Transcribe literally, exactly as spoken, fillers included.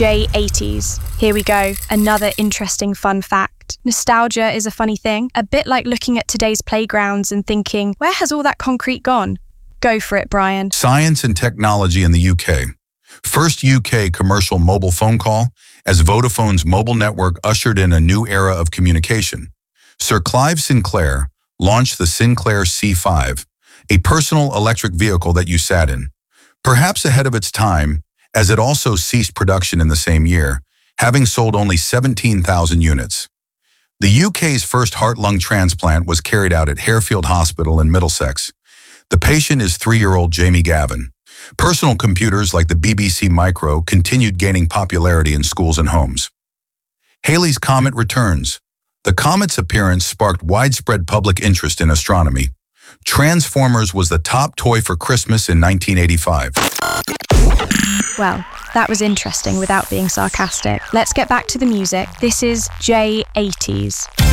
J eighties. Here we go, another interesting fun fact. Nostalgia is a funny thing, a bit like looking at today's playgrounds and thinking, where has all that concrete gone? Go for it, Brian. Science and technology in the U K. First U K commercial mobile phone call, as Vodafone's mobile network ushered in a new era of communication. Sir Clive Sinclair launched the Sinclair C five, a personal electric vehicle that you sat in. Perhaps ahead of its time, as it also ceased production in the same year, having sold only seventeen thousand units. The U K's first heart-lung transplant was carried out at Harefield Hospital in Middlesex. The patient is three-year-old Jamie Gavin. Personal computers like the B B C Micro continued gaining popularity in schools and homes. Halley's Comet returns. The comet's appearance sparked widespread public interest in astronomy. Transformers was the top toy for Christmas in nineteen eighty-five. Well, that was interesting without being sarcastic. Let's get back to the music. This is J eighties.